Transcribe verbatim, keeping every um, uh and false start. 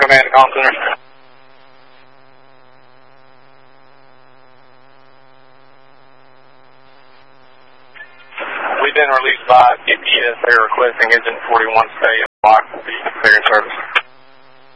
Command, call center. We've been released by G P S. They're requesting engine forty-one stay and block the fare service.